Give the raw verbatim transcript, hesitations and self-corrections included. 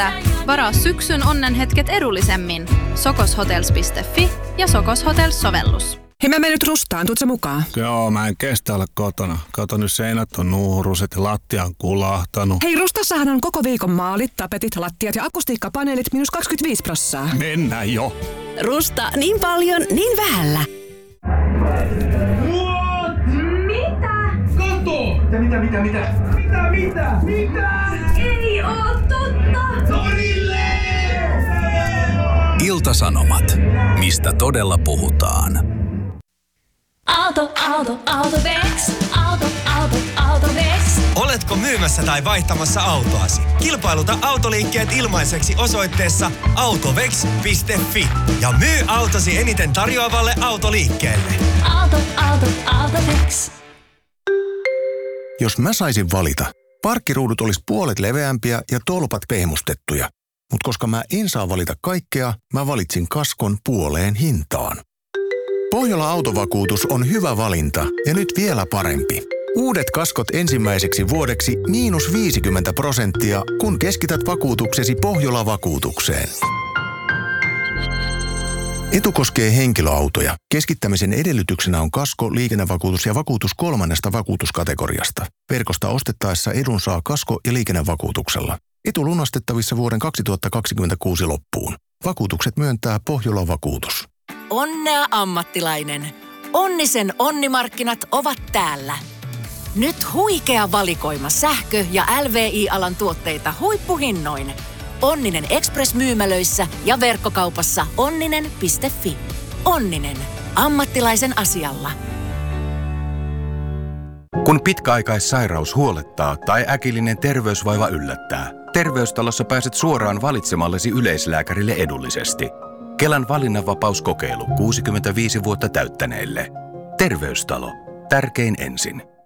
Varaa syksyn onnenhetket edullisemmin. sokoshotels piste fi ja Sokos Hotels-sovellus. Hei, mä menen nyt Rustaan. Tuut sä mukaan? Joo, mä en kestä olla kotona. Kato, nyt seinät on nuuruset ja lattia on kulahtanut. Hei, Rustassahan on koko viikon maalit, tapetit, lattiat ja akustiikkapaneelit miinus kaksikymmentäviisi prosenttia. Mennään jo. Rusta, niin paljon, niin vähällä. What? Mitä? Kato! Mitä, mitä, mitä? Mitä, mitä? Mitä? Ei oo totta! Torille! Ilta-Sanomat. Mistä todella puhutaan? Auto, auto, Autovex. Auto, auto, Autovex. Oletko myymässä tai vaihtamassa autoasi? Kilpailuta autoliikkeet ilmaiseksi osoitteessa autovex piste fi ja myy autosi eniten tarjoavalle autoliikkeelle. Auto, auto, Autovex. Jos mä saisin valita, parkkiruudut olisi puolet leveämpiä ja tolpat pehmustettuja. Mutta koska mä en saa valita kaikkea, mä valitsin kaskon puoleen hintaan. Pohjola Autovakuutus on hyvä valinta ja nyt vielä parempi. Uudet kaskot ensimmäiseksi vuodeksi miinus viisikymmentä prosenttia, kun keskität vakuutuksesi Pohjola-vakuutukseen. Etu koskee henkilöautoja. Keskittämisen edellytyksenä on kasko, liikennevakuutus ja vakuutus kolmannesta vakuutuskategoriasta. Verkosta ostettaessa edun saa kasko- ja liikennevakuutuksella. Etu lunastettavissa vuoden kaksituhattakaksikymmentäkuusi loppuun. Vakuutukset myöntää Pohjola-vakuutus. Onnea ammattilainen. Onnisen onnimarkkinat ovat täällä. Nyt huikea valikoima sähkö- ja L V I-alan tuotteita huippuhinnoin. Onninen Express-myymälöissä ja verkkokaupassa onninen piste fi. Onninen. Ammattilaisen asialla. Kun pitkäaikaissairaus huolettaa tai äkillinen terveysvaiva yllättää, Terveystalossa pääset suoraan valitsemallesi yleislääkärille edullisesti. Kelan valinnanvapauskokeilu kuusikymmentäviisi vuotta täyttäneille. Terveystalo. Tärkein ensin.